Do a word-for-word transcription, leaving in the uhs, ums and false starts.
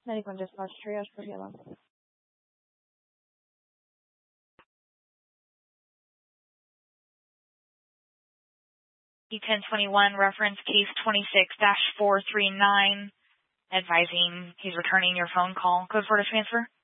ninety-one dispatch triage for yellow. E ten twenty-one, reference case twenty-six dash four three nine, advising he's returning your phone call. Code for the transfer.